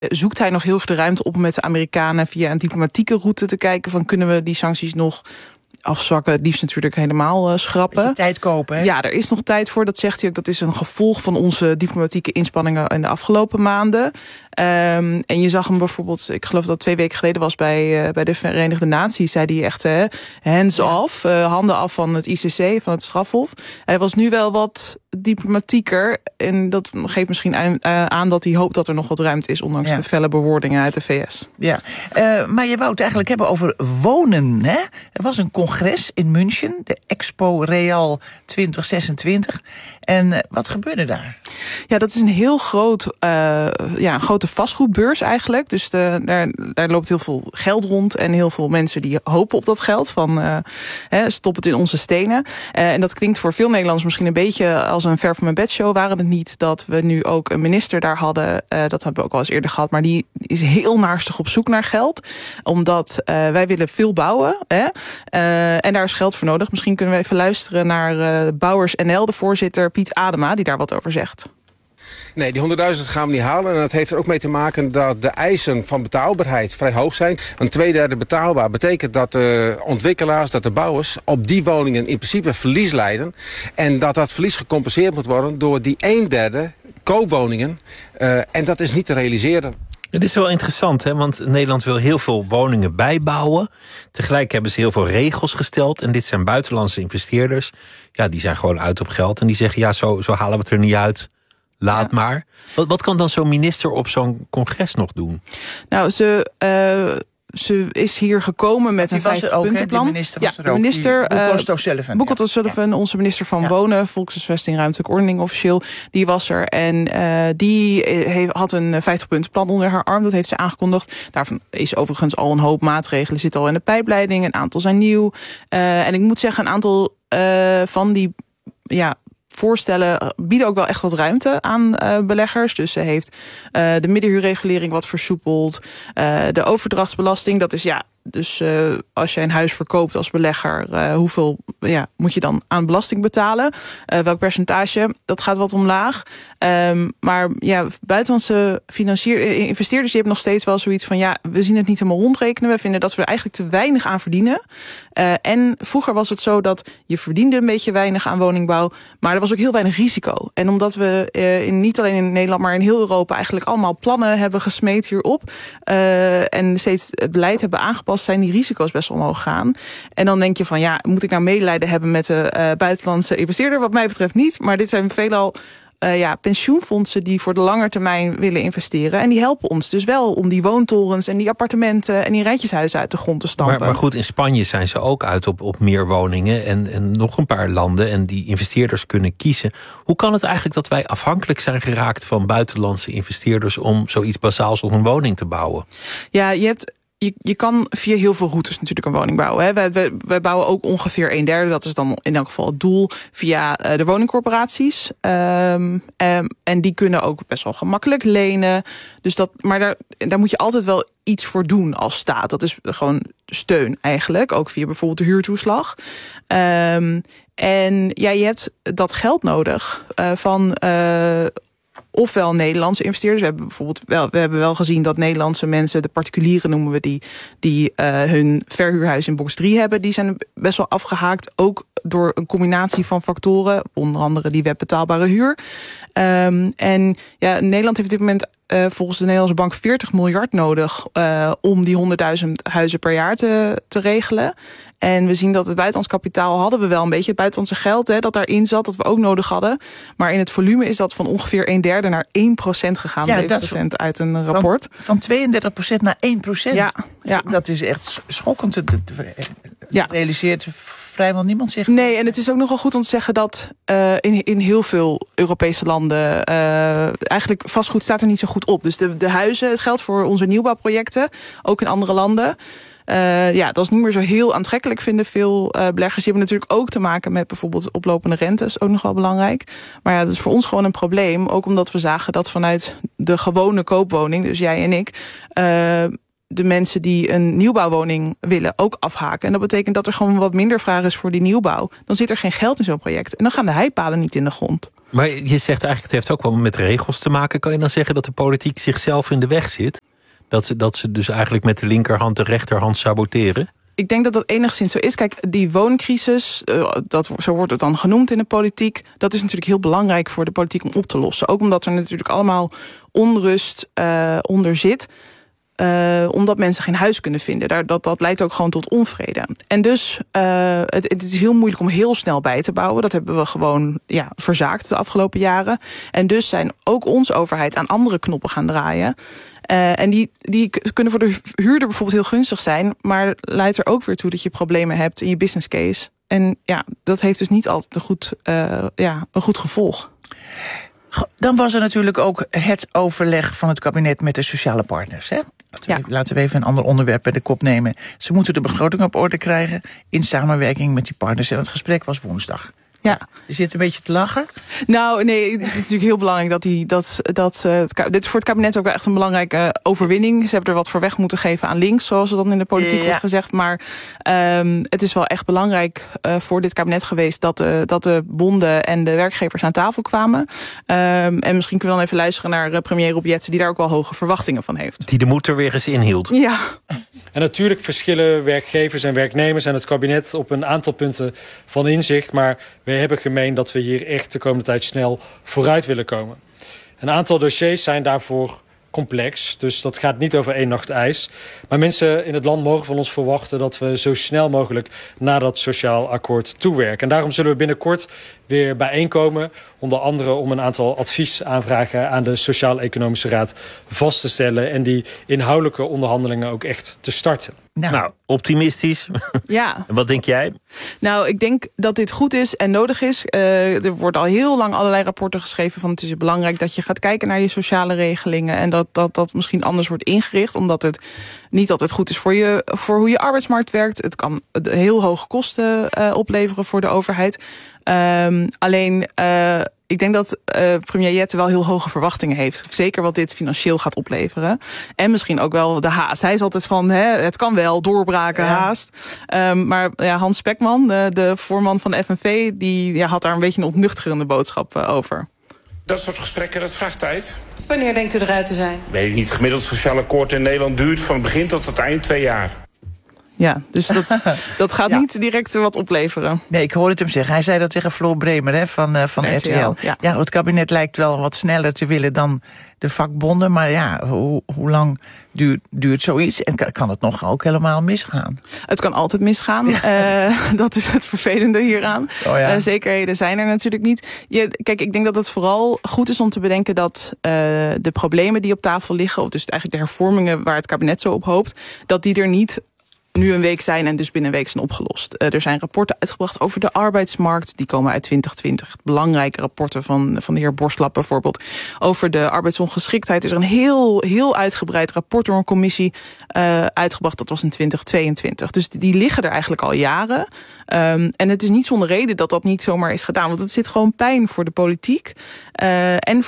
zoekt hij nog heel erg de ruimte op met de Amerikanen via een diplomatieke route te kijken van kunnen we die sancties nog afzwakken, het liefst natuurlijk helemaal schrappen. Tijd kopen, hè? Ja, er is nog tijd voor. Dat zegt hij ook. Dat is een gevolg van onze diplomatieke inspanningen in de afgelopen maanden. En je zag hem bijvoorbeeld, ik geloof dat 2 weken geleden was bij de Verenigde Naties, zei hij echt hands off, handen af van het ICC, van het strafhof. Hij was nu wel wat diplomatieker en dat geeft misschien aan dat hij hoopt dat er nog wat ruimte is, ondanks de felle bewoordingen uit de VS. Ja, maar je wou het eigenlijk hebben over wonen, hè? Er was een congres in München, de Expo Real 2026. En wat gebeurde daar? Ja, dat is een heel een grote vastgoedbeurs eigenlijk. Dus daar loopt heel veel geld rond en heel veel mensen die hopen op dat geld. Van stop het in onze stenen. En dat klinkt voor veel Nederlanders misschien een beetje als een ver van mijn bedshow. Waren het niet dat we nu ook een minister daar hadden. Dat hebben we ook al eens eerder gehad. Maar die is heel naarstig op zoek naar geld. Omdat wij willen veel bouwen. En daar is geld voor nodig. Misschien kunnen we even luisteren naar Bouwers NL, de voorzitter Piet Adema, die daar wat over zegt. Nee, die 100.000 gaan we niet halen. En dat heeft er ook mee te maken dat de eisen van betaalbaarheid vrij hoog zijn. Een 2/3 betaalbaar betekent dat de ontwikkelaars, dat de bouwers op die woningen in principe verlies lijden. En dat verlies gecompenseerd moet worden door die 1/3 koopwoningen. En dat is niet te realiseren. Het is wel interessant, hè? Want Nederland wil heel veel woningen bijbouwen. Tegelijk hebben ze heel veel regels gesteld. En dit zijn buitenlandse investeerders. Ja, die zijn gewoon uit op geld. En die zeggen, ja, zo halen we het er niet uit. Laat maar. Wat kan dan zo'n minister op zo'n congres nog doen? Nou, ze is hier gekomen met een 50-puntenplan. De minister was er ook. Bouke O'Sullivan. Bouke O'Sullivan, onze minister van Wonen, Volkshuisvesting, Ruimtelijke Ordening officieel. Die was er en die had een 50-puntenplan onder haar arm. Dat heeft ze aangekondigd. Daarvan is overigens al een hoop maatregelen. Zitten al in de pijpleiding. Een aantal zijn nieuw. En ik moet zeggen, een aantal van die voorstellen bieden ook wel echt wat ruimte aan beleggers. Dus ze heeft de middenhuurregulering wat versoepeld. De overdrachtsbelasting, dat is dus als je een huis verkoopt als belegger, hoeveel moet je dan aan belasting betalen? Welk percentage? Dat gaat wat omlaag. Maar buitenlandse investeerders, die hebben nog steeds wel zoiets van, we zien het niet helemaal rondrekenen. We vinden dat we er eigenlijk te weinig aan verdienen. En vroeger was het zo dat je verdiende een beetje weinig aan woningbouw, maar er was ook heel weinig risico. En omdat we niet alleen in Nederland, maar in heel Europa eigenlijk allemaal plannen hebben gesmeed hierop, en steeds het beleid hebben aangepast, zijn die risico's best omhoog gaan. En dan denk je van, moet ik nou medelijden hebben met de buitenlandse investeerder? Wat mij betreft niet, maar dit zijn veelal pensioenfondsen die voor de lange termijn willen investeren. En die helpen ons dus wel om die woontorens en die appartementen en die rijtjeshuizen uit de grond te stampen. Maar goed, in Spanje zijn ze ook uit op meer woningen en nog een paar landen. En die investeerders kunnen kiezen. Hoe kan het eigenlijk dat wij afhankelijk zijn geraakt van buitenlandse investeerders om zoiets basaals op een woning te bouwen? Ja, je kan via heel veel routes natuurlijk een woning bouwen. Hè. Wij bouwen ook ongeveer 1/3, dat is dan in elk geval het doel, via de woningcorporaties. En die kunnen ook best wel gemakkelijk lenen. Dus maar daar moet je altijd wel iets voor doen als staat. Dat is gewoon steun eigenlijk, ook via bijvoorbeeld de huurtoeslag. En je hebt dat geld nodig van ofwel Nederlandse investeerders. We hebben wel gezien dat Nederlandse mensen, de particulieren noemen we die hun verhuurhuis in box 3 hebben, die zijn best wel afgehaakt. Ook door een combinatie van factoren, onder andere die wetbetaalbare huur. En Nederland heeft op dit moment volgens de Nederlandse bank 40 miljard nodig om die 100.000 huizen per jaar te regelen. En we zien dat het buitenlands kapitaal hadden we wel een beetje. Het buitenlandse geld dat daarin zat, dat we ook nodig hadden. Maar in het volume is dat van ongeveer 1/3 naar 1% gegaan. 7% uit een rapport. Van 32% naar 1%. Ja. Dat is echt schokkend. Realiseert vrijwel niemand zich. Nee, en het is ook nogal goed om te zeggen dat in heel veel Europese landen eigenlijk vastgoed staat er niet zo goed op. Dus de huizen, het geldt voor onze nieuwbouwprojecten, ook in andere landen. Dat is niet meer zo heel aantrekkelijk, vinden veel beleggers. Die hebben natuurlijk ook te maken met bijvoorbeeld oplopende rentes, ook nog wel belangrijk. Maar dat is voor ons gewoon een probleem. Ook omdat we zagen dat vanuit de gewone koopwoning, dus jij en ik, de mensen die een nieuwbouwwoning willen ook afhaken. En dat betekent dat er gewoon wat minder vraag is voor die nieuwbouw. Dan zit er geen geld in zo'n project. En dan gaan de heipalen niet in de grond. Maar je zegt eigenlijk, het heeft ook wel met regels te maken. Kan je dan zeggen dat de politiek zichzelf in de weg zit? Dat ze dus eigenlijk met de linkerhand de rechterhand saboteren? Ik denk dat dat enigszins zo is. Kijk, die wooncrisis, zo wordt het dan genoemd in de politiek, dat is natuurlijk heel belangrijk voor de politiek om op te lossen. Ook omdat er natuurlijk allemaal onrust onder zit. Omdat mensen geen huis kunnen vinden. Dat leidt ook gewoon tot onvrede. En dus, het is heel moeilijk om heel snel bij te bouwen. Dat hebben we gewoon verzaakt de afgelopen jaren. En dus zijn ook onze overheid aan andere knoppen gaan draaien. En die kunnen voor de huurder bijvoorbeeld heel gunstig zijn, maar leidt er ook weer toe dat je problemen hebt in je business case. En dat heeft dus niet altijd een goed gevolg. Dan was er natuurlijk ook het overleg van het kabinet met de sociale partners. Hè? Laten we even een ander onderwerp bij de kop nemen. Ze moeten de begroting op orde krijgen in samenwerking met die partners. En het gesprek was woensdag. Ja. Je zit een beetje te lachen? Nou, nee, het is natuurlijk heel belangrijk dit is voor het kabinet ook wel echt een belangrijke overwinning. Ze hebben er wat voor weg moeten geven aan links, zoals er dan in de politiek wordt gezegd. Maar het is wel echt belangrijk voor dit kabinet geweest dat de bonden en de werkgevers aan tafel kwamen. En misschien kunnen we dan even luisteren naar premier Rob Jetten, die daar ook wel hoge verwachtingen van heeft. Die de moed er weer eens inhield. Ja. En natuurlijk verschillen werkgevers en werknemers en het kabinet op een aantal punten van inzicht. Maar we hebben gemeen dat we hier echt de komende tijd snel vooruit willen komen. Een aantal dossiers zijn daarvoor complex, dus dat gaat niet over één nacht ijs. Maar mensen in het land mogen van ons verwachten dat we zo snel mogelijk naar dat sociaal akkoord toewerken. En daarom zullen we binnenkort weer bijeenkomen, onder andere om een aantal adviesaanvragen aan de Sociaal-Economische Raad vast te stellen en die inhoudelijke onderhandelingen ook echt te starten. Nou, optimistisch. Ja. Wat denk jij? Nou, ik denk dat dit goed is en nodig is. Er wordt al heel lang allerlei rapporten geschreven van het is belangrijk dat je gaat kijken naar je sociale regelingen en dat misschien anders wordt ingericht, omdat het niet altijd goed is voor hoe je arbeidsmarkt werkt. Het kan heel hoge kosten opleveren voor de overheid. Alleen ik denk dat premier Jetten wel heel hoge verwachtingen heeft. Zeker wat dit financieel gaat opleveren. En misschien ook wel de haast. Hij is altijd van, het kan wel, doorbraken, haast. Maar Hans Spekman, de voorman van de FNV, die had daar een beetje een ontnuchterende boodschap over. Dat soort gesprekken, dat vraagt tijd. Wanneer denkt u eruit te zijn? Weet ik niet. Het gemiddeld sociaal akkoord in Nederland duurt van het begin tot het eind 2 jaar. Ja, dus dat gaat niet direct wat opleveren. Nee, ik hoorde het hem zeggen. Hij zei dat tegen Floor Bremer van RTL. Ja, het kabinet lijkt wel wat sneller te willen dan de vakbonden. Maar hoe lang duurt zoiets? En kan het nog ook helemaal misgaan? Het kan altijd misgaan. Dat is het vervelende hieraan. Zekerheden zijn er natuurlijk niet. Kijk, ik denk dat het vooral goed is om te bedenken dat de problemen die op tafel liggen, of dus eigenlijk de hervormingen waar het kabinet zo op hoopt, dat die er niet nu een week zijn en dus binnen een week zijn opgelost. Er zijn rapporten uitgebracht over de arbeidsmarkt. Die komen uit 2020. Belangrijke rapporten van de heer Borslap bijvoorbeeld. Over de arbeidsongeschiktheid is er een heel uitgebreid rapport door een commissie uitgebracht. Dat was in 2022. Dus die liggen er eigenlijk al jaren. En het is niet zonder reden dat niet zomaar is gedaan. Want het zit gewoon pijn voor de politiek. En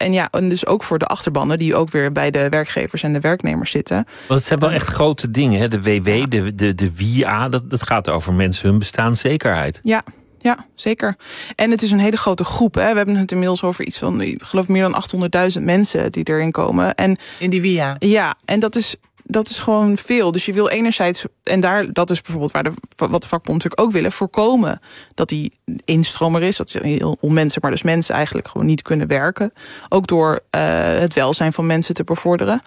dus ook voor de achterbannen die ook weer bij de werkgevers en de werknemers zitten. Want het zijn wel echt grote dingen, hè? De WW, de WIA, dat gaat over mensen hun bestaanszekerheid. Ja, zeker. En het is een hele grote groep. Hè. We hebben het inmiddels over iets van, ik geloof, meer dan 800.000 mensen die erin komen. En in die WIA? Ja, en dat is gewoon veel. Dus je wil enerzijds, en dat is bijvoorbeeld wat de vakbond natuurlijk ook willen, voorkomen dat die instromer is. Dat is heel onmenselijk, maar dus mensen eigenlijk gewoon niet kunnen werken. Ook door het welzijn van mensen te bevorderen.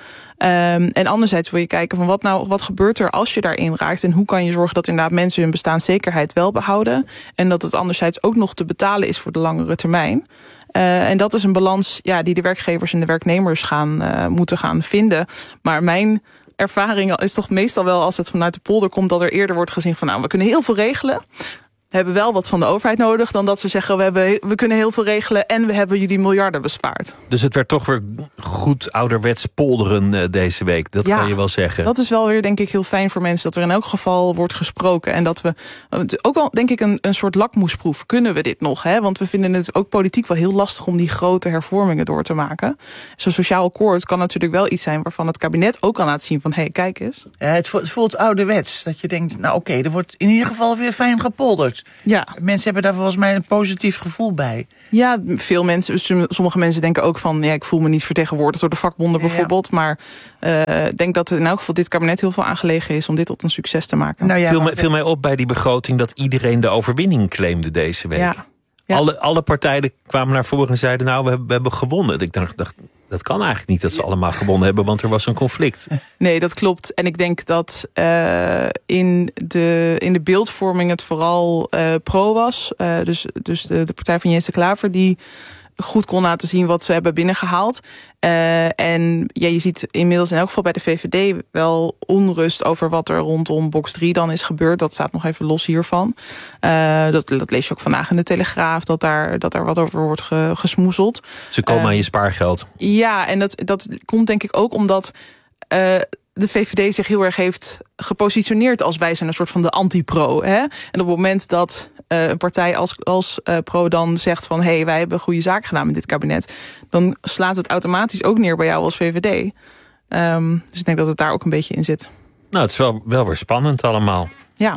En anderzijds wil je kijken van wat gebeurt er als je daarin raakt en hoe kan je zorgen dat inderdaad mensen hun bestaanszekerheid wel behouden en dat het anderzijds ook nog te betalen is voor de langere termijn. En dat is een balans die de werkgevers en de werknemers moeten gaan vinden. Maar mijn ervaring is toch meestal wel, als het vanuit de polder komt, dat er eerder wordt gezien van we kunnen heel veel regelen. We hebben wel wat van de overheid nodig, dan dat ze zeggen we kunnen heel veel regelen en we hebben jullie miljarden bespaard. Dus het werd toch weer goed ouderwets polderen deze week, dat kan je wel zeggen. Dat is wel weer denk ik heel fijn voor mensen, dat er in elk geval wordt gesproken. En dat we, ook wel denk ik een soort lakmoesproef, kunnen we dit nog? Hè? Want we vinden het ook politiek wel heel lastig om die grote hervormingen door te maken. Zo'n sociaal akkoord kan natuurlijk wel iets zijn waarvan het kabinet ook kan laten zien van kijk eens. Het voelt ouderwets, dat je denkt er wordt in ieder geval weer fijn gepolderd. groot. Ja. Mensen hebben daar volgens mij een positief gevoel bij. Ja, veel mensen, sommige mensen denken ook van... ik voel me niet vertegenwoordigd door de vakbonden bijvoorbeeld. Maar ik denk dat in elk geval dit kabinet heel veel aangelegen is... om dit tot een succes te maken. Nou viel mij op bij die begroting dat iedereen de overwinning claimde deze week. Ja. Alle partijen kwamen naar voren en zeiden... nou, we hebben gewonnen. Ik dacht, dat kan eigenlijk niet dat ze allemaal gewonnen hebben... want er was een conflict. Nee, dat klopt. En ik denk dat in de beeldvorming het vooral pro was. Dus de partij van Jesse Klaver... die goed kon laten zien wat ze hebben binnengehaald. En je ziet inmiddels in elk geval bij de VVD wel onrust over wat er rondom box 3 dan is gebeurd. Dat staat nog even los hiervan. Dat lees je ook vandaag in de Telegraaf, dat daar wat over wordt gesmoezeld. Ze komen aan je spaargeld. Ja, en dat komt denk ik ook omdat... de VVD zich heel erg heeft gepositioneerd als wij zijn een soort van de anti-pro. Hè? En op het moment dat een partij als pro dan zegt van... hey, wij hebben goede zaken gedaan met dit kabinet... dan slaat het automatisch ook neer bij jou als VVD. Dus ik denk dat het daar ook een beetje in zit. Nou, het is wel weer spannend allemaal. Ja.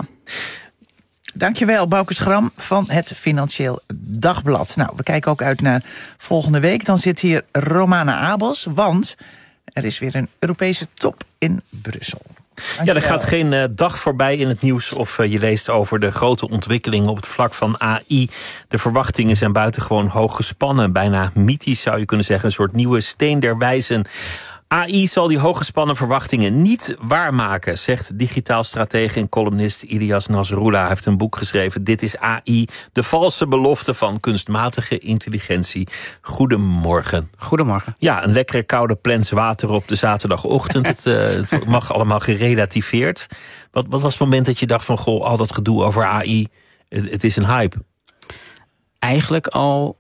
Dankjewel, Bouke Schram van het Financieel Dagblad. Nou, we kijken ook uit naar volgende week. Dan zit hier Romana Abels, want... er is weer een Europese top in Brussel. Ja, er gaat geen dag voorbij in het nieuws of je leest over de grote ontwikkelingen op het vlak van AI. De verwachtingen zijn buitengewoon hoog gespannen. Bijna mythisch zou je kunnen zeggen. Een soort nieuwe steen der wijzen. AI zal die hooggespannen verwachtingen niet waarmaken, zegt digitaal stratege en columnist Ilias Nasrullah. Hij heeft een boek geschreven, Dit is AI, de valse belofte van kunstmatige intelligentie. Goedemorgen. Goedemorgen. Ja, een lekkere koude plens water op de zaterdagochtend. Het mag allemaal gerelativeerd. Wat was het moment dat je dacht van, goh, al dat gedoe over AI, het is een hype? Eigenlijk al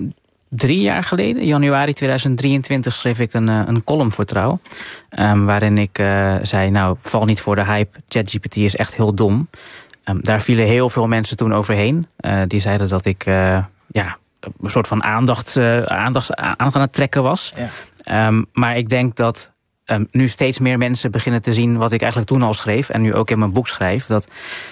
3 jaar geleden, januari 2023, schreef ik een column voor Trouw. Waarin ik zei, nou, val niet voor de hype. ChatGPT is echt heel dom. Daar vielen heel veel mensen toen overheen. Die zeiden dat ik een soort van aandacht aan het trekken was. Ja. Maar ik denk dat nu steeds meer mensen beginnen te zien wat ik eigenlijk toen al schreef. En nu ook in mijn boek schrijf. Dat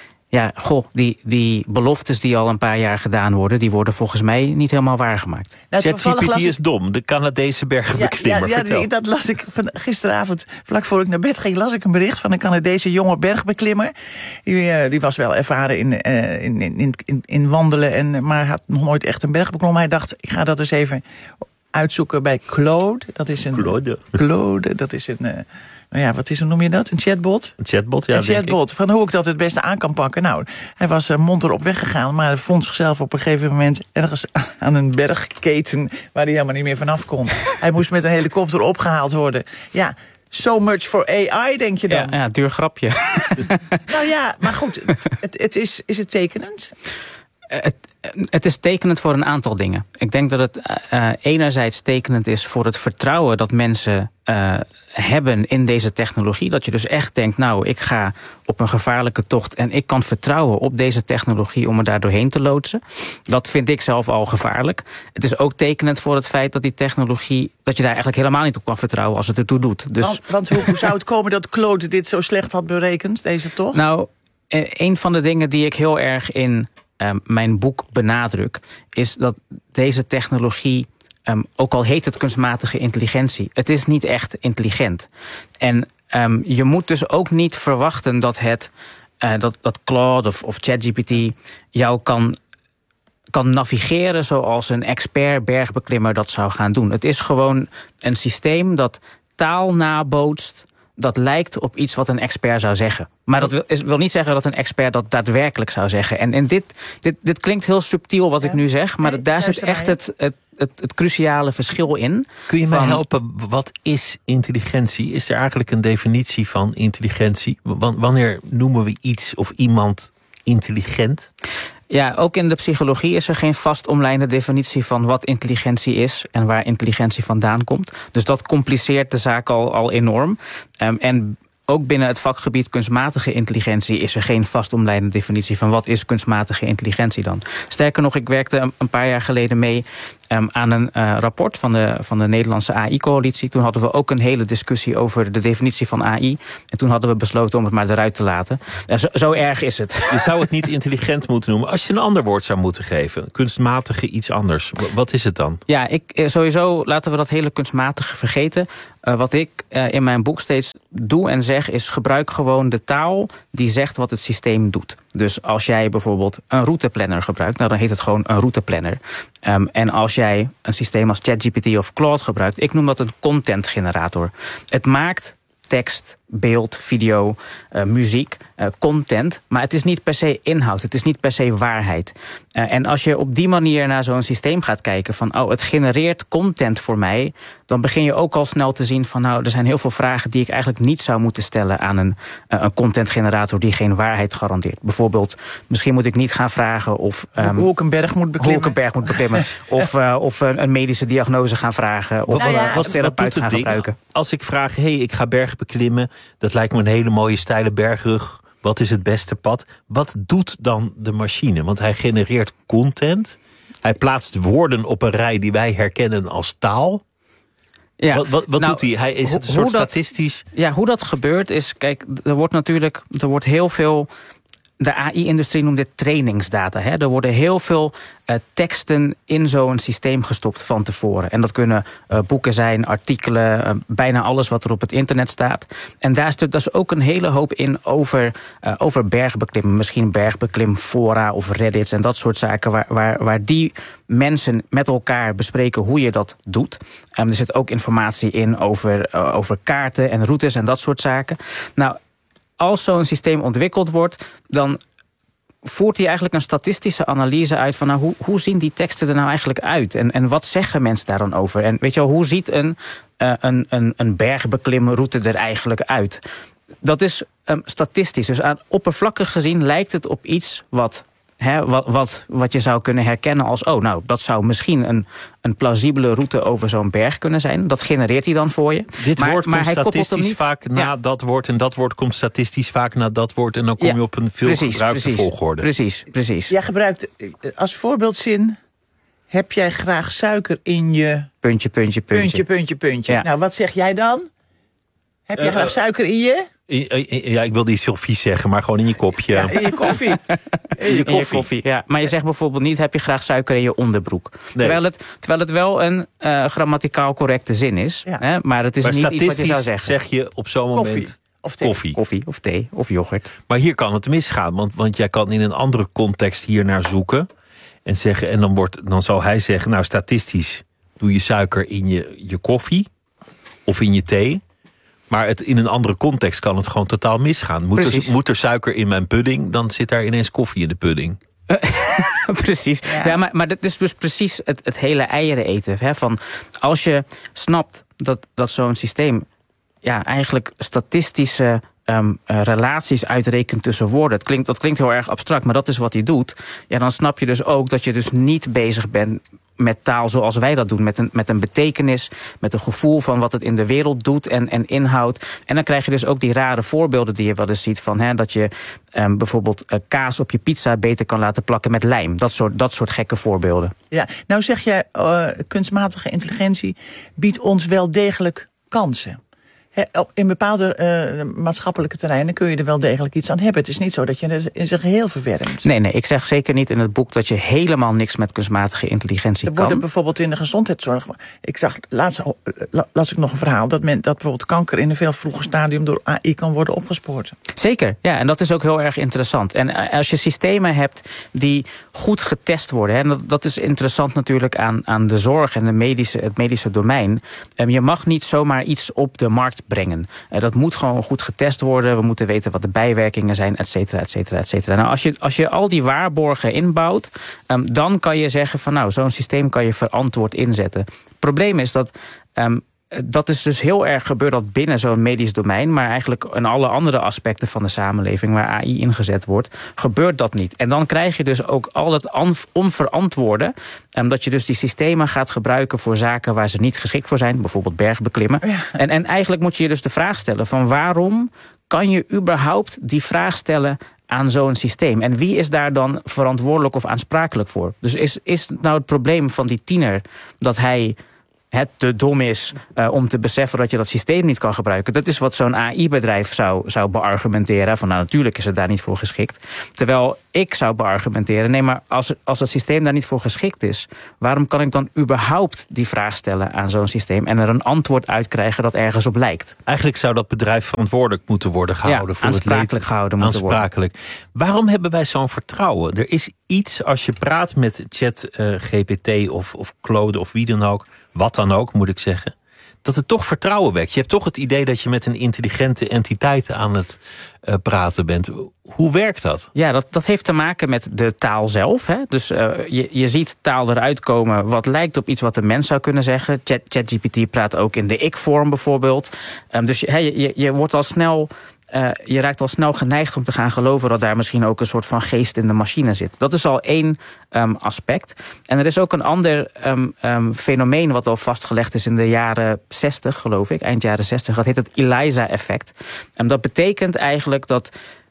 die beloftes die al een paar jaar gedaan worden, die worden volgens mij niet helemaal waargemaakt. ChatGPT is dom, de Canadese bergbeklimmer. Ja, dat las ik gisteravond, vlak voor ik naar bed ging, las ik een bericht van een Canadese jonge bergbeklimmer. Die was wel ervaren in wandelen, maar had nog nooit echt een berg beklommen. Hij dacht, ik ga dat eens even uitzoeken bij Claude. Claude, dat is een... hoe noem je dat? Een chatbot? Een chatbot, ja. Een chatbot, van hoe ik dat het beste aan kan pakken. Nou, hij was mond erop weggegaan, maar vond zichzelf op een gegeven moment ergens aan een bergketen waar hij helemaal niet meer vanaf kon. Hij moest met een helikopter opgehaald worden. Ja, so much for AI, denk je dan? Ja, duur grapje. Nou ja, maar goed, is het tekenend? Het is tekenend voor een aantal dingen. Ik denk dat het enerzijds tekenend is voor het vertrouwen dat mensen hebben in deze technologie. Dat je dus echt denkt, nou, ik ga op een gevaarlijke tocht en ik kan vertrouwen op deze technologie om me daar doorheen te loodsen. Dat vind ik zelf al gevaarlijk. Het is ook tekenend voor het feit dat die technologie, dat je daar eigenlijk helemaal niet op kan vertrouwen als het ertoe doet. Dus, want hoe zou het komen dat Claude dit zo slecht had berekend, deze tocht? Nou, een van de dingen die ik heel erg in mijn boek benadruk, is dat deze technologie, ook al heet het kunstmatige intelligentie, het is niet echt intelligent. En je moet dus ook niet verwachten dat dat Claude of ChatGPT jou kan navigeren zoals een expert bergbeklimmer dat zou gaan doen. Het is gewoon een systeem dat taal nabootst, dat lijkt op iets wat een expert zou zeggen. Maar dat wil niet zeggen dat een expert dat daadwerkelijk zou zeggen. En dit klinkt heel subtiel wat ik nu zeg, maar daar zit echt het cruciale verschil in. Kun je mij helpen, wat is intelligentie? Is er eigenlijk een definitie van intelligentie? Wanneer noemen we iets of iemand intelligent? Ja, ook in de psychologie is er geen vast omlijnde definitie van wat intelligentie is en waar intelligentie vandaan komt. Dus dat compliceert de zaak al enorm. En ook binnen het vakgebied kunstmatige intelligentie is er geen vastomlijnde definitie van wat is kunstmatige intelligentie dan. Sterker nog, ik werkte een paar jaar geleden mee aan een rapport van de Nederlandse AI-coalitie. Toen hadden we ook een hele discussie over de definitie van AI. En toen hadden we besloten om het maar eruit te laten. Zo erg is het. Je zou het niet intelligent moeten noemen. Als je een ander woord zou moeten geven, kunstmatige iets anders, wat is het dan? Ja, sowieso laten we dat hele kunstmatige vergeten. Wat ik in mijn boek steeds doe en zeg is gebruik gewoon de taal die zegt wat het systeem doet. Dus als jij bijvoorbeeld een routeplanner gebruikt, dan heet het gewoon een routeplanner. En als jij een systeem als ChatGPT of Claude gebruikt, ik noem dat een contentgenerator. Het maakt tekst, beeld, video, muziek, content. Maar het is niet per se inhoud, het is niet per se waarheid. En als je op die manier naar zo'n systeem gaat kijken van het genereert content voor mij, dan begin je ook al snel te zien van er zijn heel veel vragen die ik eigenlijk niet zou moeten stellen aan een contentgenerator die geen waarheid garandeert. Bijvoorbeeld, misschien moet ik niet gaan vragen of hoe ik een berg moet beklimmen. of een medische diagnose gaan vragen. Of wat therapeut gaan gebruiken. Als ik vraag, ik ga berg beklimmen, dat lijkt me een hele mooie steile bergrug. Wat is het beste pad? Wat doet dan de machine? Want hij genereert content. Hij plaatst woorden op een rij die wij herkennen als taal. Ja. Wat doet hij? Hij is het een soort statistisch. Ja, hoe dat gebeurt is, kijk, er wordt heel veel. De AI-industrie noemt dit trainingsdata. Er worden heel veel teksten in zo'n systeem gestopt van tevoren. En dat kunnen boeken zijn, artikelen, bijna alles wat er op het internet staat. En daar zit dus ook een hele hoop in over bergbeklimmen. Misschien bergbeklimfora of Reddits en dat soort zaken waar die mensen met elkaar bespreken hoe je dat doet. Er zit ook informatie in over kaarten en routes en dat soort zaken. Nou, als zo'n systeem ontwikkeld wordt, dan voert hij eigenlijk een statistische analyse uit van hoe zien die teksten er nou eigenlijk uit? En wat zeggen mensen daar dan over? En weet je wel, hoe ziet een bergbeklimroute er eigenlijk uit? Dat is statistisch. Dus oppervlakkig gezien lijkt het op iets wat je zou kunnen herkennen als dat zou misschien een plausibele route over zo'n berg kunnen zijn. Dat genereert hij dan voor je. Dit woord komt statistisch vaak na dat woord en dat woord komt statistisch vaak na dat woord en dan kom je op een veelgebruikte volgorde. Precies. Jij gebruikt als voorbeeldzin, heb jij graag suiker in je puntje. Ja. Nou, wat zeg jij dan? Heb jij graag suiker in je? Ja, ik wilde iets heel vies zeggen, maar gewoon in je kopje. Ja, in je koffie. In je koffie, ja. Maar je zegt bijvoorbeeld niet, heb je graag suiker in je onderbroek? Nee. Terwijl het wel een grammaticaal correcte zin is. Ja. Hè? Maar het is niet iets wat je zou zeggen. Zeg je op zo'n moment koffie of thee of yoghurt. Maar hier kan het misgaan, want jij kan in een andere context hier naar zoeken. En zeggen, en dan zal hij zeggen, nou statistisch doe je suiker in je koffie of in je thee. Maar in een andere context kan het gewoon totaal misgaan. Moet er suiker in mijn pudding, dan zit daar ineens koffie in de pudding. Precies. Ja, maar dat is dus precies het hele eieren eten. Hè? Van als je snapt dat zo'n systeem eigenlijk statistische relaties uitrekent tussen woorden. Dat klinkt heel erg abstract, maar dat is wat hij doet. Ja, dan snap je dus ook dat je dus niet bezig bent met taal zoals wij dat doen. Met een betekenis, met een gevoel van wat het in de wereld doet en inhoudt. En dan krijg je dus ook die rare voorbeelden die je wel eens ziet van dat je bijvoorbeeld kaas op je pizza beter kan laten plakken met lijm. Dat soort gekke voorbeelden. Ja, nou zeg jij, kunstmatige intelligentie biedt ons wel degelijk kansen. In bepaalde maatschappelijke terreinen kun je er wel degelijk iets aan hebben. Het is niet zo dat je het in zijn geheel verwermt. Nee, ik zeg zeker niet in het boek dat je helemaal niks met kunstmatige intelligentie kan. Er worden bijvoorbeeld in de gezondheidszorg. Laatst las ik nog een verhaal dat bijvoorbeeld kanker in een veel vroeger stadium door AI kan worden opgespoord. Zeker, ja, en dat is ook heel erg interessant. En als je systemen hebt die goed getest worden, en dat is interessant natuurlijk aan de zorg en het medische domein. Je mag niet zomaar iets op de markt brengen. Dat moet gewoon goed getest worden. We moeten weten wat de bijwerkingen zijn, et cetera, et cetera, et cetera. Nou, als je al die waarborgen inbouwt, dan kan je zeggen van zo'n systeem kan je verantwoord inzetten. Het probleem is dat is dus heel erg gebeurd dat binnen zo'n medisch domein, maar eigenlijk in alle andere aspecten van de samenleving waar AI ingezet wordt, gebeurt dat niet. En dan krijg je dus ook al dat onverantwoorde, dat je dus die systemen gaat gebruiken voor zaken waar ze niet geschikt voor zijn, bijvoorbeeld bergbeklimmen. Ja. En eigenlijk moet je je dus de vraag stellen van waarom kan je überhaupt die vraag stellen aan zo'n systeem? En wie is daar dan verantwoordelijk of aansprakelijk voor? Dus is nou het probleem van die tiener dat hij te dom is om te beseffen dat je dat systeem niet kan gebruiken? Dat is wat zo'n AI-bedrijf zou beargumenteren. Van natuurlijk is het daar niet voor geschikt. Terwijl ik zou beargumenteren, nee, maar als het systeem daar niet voor geschikt is, waarom kan ik dan überhaupt die vraag stellen aan zo'n systeem en er een antwoord uit krijgen dat ergens op lijkt? Eigenlijk zou dat bedrijf verantwoordelijk moeten worden gehouden voor het leed. Aansprakelijk gehouden moeten worden. Waarom hebben wij zo'n vertrouwen? Er is iets, als je praat met ChatGPT of Claude of wie dan ook, wat dan ook, moet ik zeggen, dat het toch vertrouwen wekt. Je hebt toch het idee dat je met een intelligente entiteit aan het praten bent. Hoe werkt dat? Ja, dat heeft te maken met de taal zelf. Hè? Dus je ziet taal eruit komen wat lijkt op iets wat een mens zou kunnen zeggen. ChatGPT praat ook in de ik-vorm bijvoorbeeld. Dus je wordt al snel... je raakt al snel geneigd om te gaan geloven dat daar misschien ook een soort van geest in de machine zit. Dat is al één aspect. En er is ook een ander fenomeen wat al vastgelegd is in de jaren 60, geloof ik, eind jaren 60. Dat heet het ELIZA-effect. En dat betekent eigenlijk dat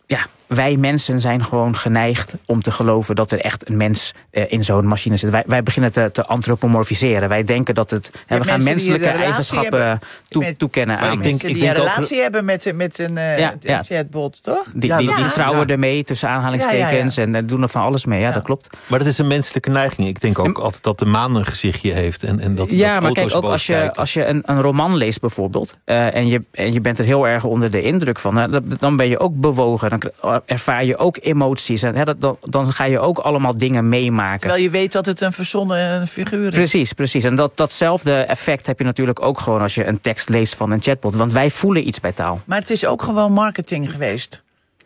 wij mensen zijn gewoon geneigd om te geloven dat er echt een mens in zo'n machine zit. Wij beginnen te antropomorfiseren. Wij denken dat we gaan menselijke eigenschappen toekennen aan mensen die een relatie hebben met een chatbot, toch? Die trouwen ermee, tussen aanhalingstekens, en doen er van alles mee. Ja, dat klopt. Maar dat is een menselijke neiging. Ik denk ook altijd dat de maan een gezichtje heeft. En dat maar kijk, ook als je een roman leest bijvoorbeeld, en je bent er heel erg onder de indruk van, dan ben je ook bewogen. Dan ervaar je ook emoties. En dan ga je ook allemaal dingen meemaken. Terwijl je weet dat het een verzonnen figuur is. Precies. En datzelfde effect heb je natuurlijk ook gewoon als je een tekst leest van een chatbot. Want wij voelen iets bij taal. Maar het is ook gewoon marketing geweest.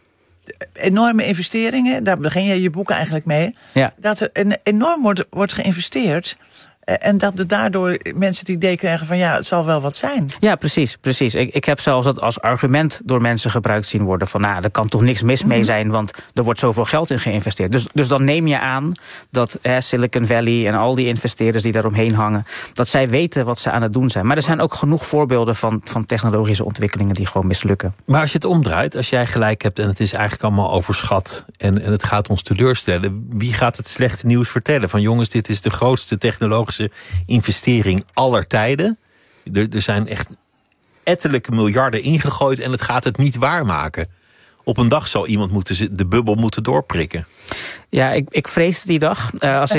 Enorme investeringen, daar begin je boek eigenlijk mee. Ja. Dat er enorm wordt geïnvesteerd. En dat er daardoor mensen het idee krijgen van het zal wel wat zijn. Ja, precies. Ik heb zelfs dat als argument door mensen gebruikt zien worden van er kan toch niks mis mee zijn, want er wordt zoveel geld in geïnvesteerd. Dus dan neem je aan dat Silicon Valley en al die investeerders die daaromheen hangen, dat zij weten wat ze aan het doen zijn. Maar er zijn ook genoeg voorbeelden van technologische ontwikkelingen die gewoon mislukken. Maar als je het omdraait, als jij gelijk hebt en het is eigenlijk allemaal overschat en het gaat ons teleurstellen, wie gaat het slechte nieuws vertellen? Van jongens, dit is de grootste technologische investering aller tijden. Er zijn echt ettelijke miljarden ingegooid en het gaat het niet waarmaken. Op een dag zal iemand de bubbel moeten doorprikken. Ja, ik vrees die dag,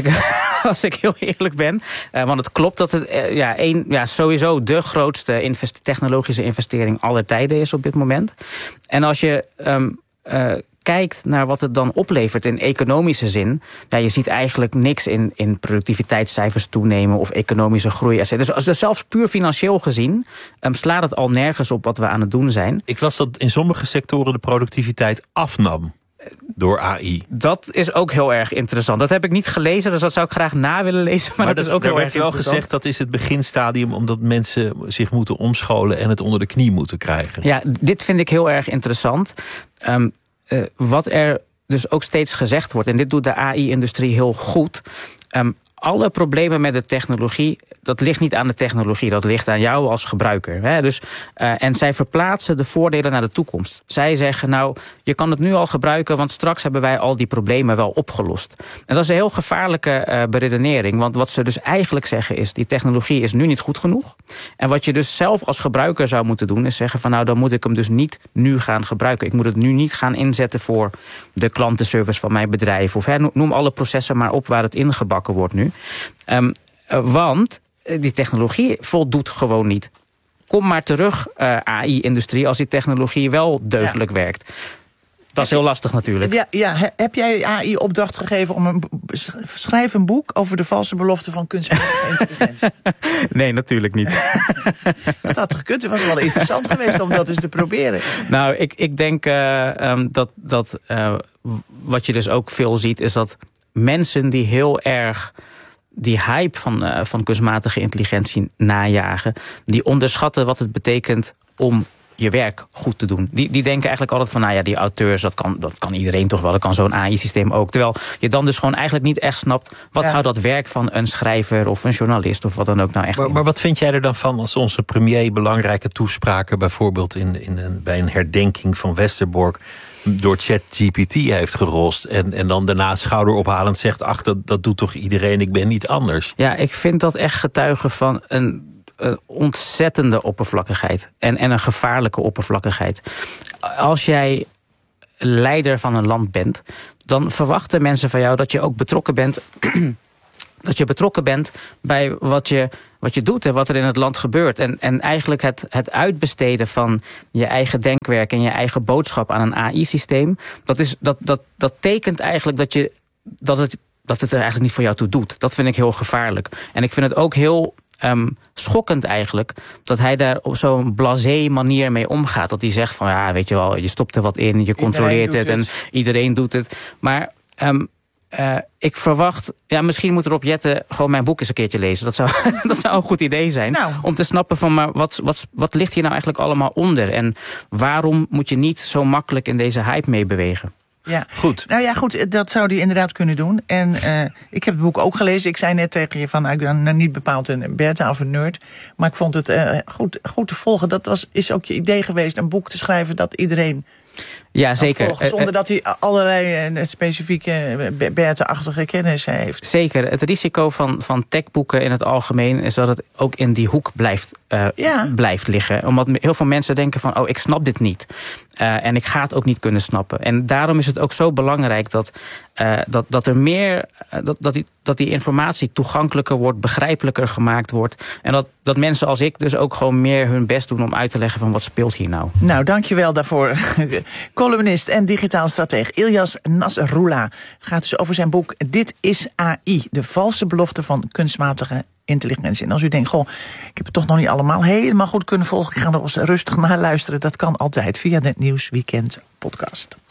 als ik heel eerlijk ben. Want het klopt dat het sowieso de grootste technologische investering aller tijden is op dit moment. En als je kijkt naar wat het dan oplevert in economische zin, je ziet eigenlijk niks in productiviteitscijfers toenemen of economische groei. Dus zelfs puur financieel gezien slaat het al nergens op wat we aan het doen zijn. Ik las dat in sommige sectoren de productiviteit afnam door AI. Dat is ook heel erg interessant. Dat heb ik niet gelezen, dus dat zou ik graag na willen lezen. Maar dat is ook heel erg interessant. Er werd wel gezegd dat is het beginstadium omdat mensen zich moeten omscholen en het onder de knie moeten krijgen. Ja, dit vind ik heel erg interessant. Wat er dus ook steeds gezegd wordt, en dit doet de AI-industrie heel goed, alle problemen met de technologie, dat ligt niet aan de technologie, dat ligt aan jou als gebruiker. Hè? Dus, en zij verplaatsen de voordelen naar de toekomst. Zij zeggen, je kan het nu al gebruiken, want straks hebben wij al die problemen wel opgelost. En dat is een heel gevaarlijke beredenering, want wat ze dus eigenlijk zeggen is, die technologie is nu niet goed genoeg. En wat je dus zelf als gebruiker zou moeten doen, is zeggen van dan moet ik hem dus niet nu gaan gebruiken. Ik moet het nu niet gaan inzetten voor de klantenservice van mijn bedrijf. Of noem alle processen maar op waar het ingebakken wordt nu. Want die technologie voldoet gewoon niet. Kom maar terug, AI-industrie, als die technologie wel deugdelijk werkt. Dat is heel lastig natuurlijk. Ja, heb jij AI opdracht gegeven om schrijf een boek over de valse belofte van kunstmatige intelligentie? Nee, natuurlijk niet. Dat had gekund. Het was wel interessant geweest om dat eens te proberen. Nou, ik denk dat wat je dus ook veel ziet, is dat mensen die heel erg die hype van kunstmatige intelligentie najagen, die onderschatten wat het betekent om je werk goed te doen. Die denken eigenlijk altijd van, nou ja, die auteurs, dat kan iedereen toch wel. Dat kan zo'n AI-systeem ook. Terwijl je dan dus gewoon eigenlijk niet echt snapt, wat houdt dat werk van een schrijver of een journalist of wat dan ook nou echt. Maar wat vind jij er dan van als onze premier belangrijke toespraken, bijvoorbeeld bij een herdenking van Westerbork, door ChatGPT heeft gerost en dan daarna schouderophalend zegt, ach, dat doet toch iedereen, ik ben niet anders. Ja, ik vind dat echt getuige van een ontzettende oppervlakkigheid en een gevaarlijke oppervlakkigheid. Als jij leider van een land bent, dan verwachten mensen van jou dat je ook betrokken bent dat je betrokken bent bij wat je doet en wat er in het land gebeurt. En eigenlijk het uitbesteden van je eigen denkwerk en je eigen boodschap aan een AI-systeem, dat tekent eigenlijk dat het er eigenlijk niet voor jou toe doet. Dat vind ik heel gevaarlijk. En ik vind het ook heel schokkend eigenlijk dat hij daar op zo'n blasé manier mee omgaat. Dat hij zegt van, ja, weet je wel, je stopt er wat in, je controleert het en iedereen doet het. Maar ik verwacht, misschien moet Rob Jetten gewoon mijn boek eens een keertje lezen. Dat zou een goed idee zijn. Nou. Om te snappen van, maar wat ligt hier nou eigenlijk allemaal onder? En waarom moet je niet zo makkelijk in deze hype meebewegen? Ja, goed. Nou ja, goed, dat zou hij inderdaad kunnen doen. En ik heb het boek ook gelezen. Ik zei net tegen je van, ik ben niet bepaald een Bertha of een nerd. Maar ik vond het goed te volgen. Dat is ook je idee geweest, een boek te schrijven dat iedereen... Ja, zeker. Volgen, zonder dat hij allerlei specifieke Bertha-achtige kennis heeft. Zeker. Het risico van techboeken in het algemeen is dat het ook in die hoek blijft liggen. Omdat heel veel mensen denken van, ik snap dit niet. En ik ga het ook niet kunnen snappen. En daarom is het ook zo belangrijk dat er meer, dat die informatie toegankelijker wordt, begrijpelijker gemaakt wordt. En dat mensen als ik dus ook gewoon meer hun best doen om uit te leggen van wat speelt hier nou. Nou, dankjewel daarvoor. Columnist en digitaal strateeg Ilyas Nasrullah. Het gaat dus over zijn boek Dit is AI, de valse belofte van kunstmatige intelligentie. En als u denkt, ik heb het toch nog niet allemaal helemaal goed kunnen volgen, ik ga nog eens rustig naar luisteren. Dat kan altijd via de Nieuwsweekend podcast.